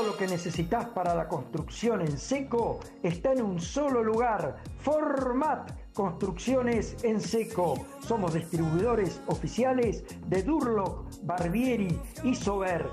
lo que necesitas para la construcción en seco está en un solo lugar. Format Construcciones en Seco. Somos distribuidores oficiales de Durlock, Barbieri, Isover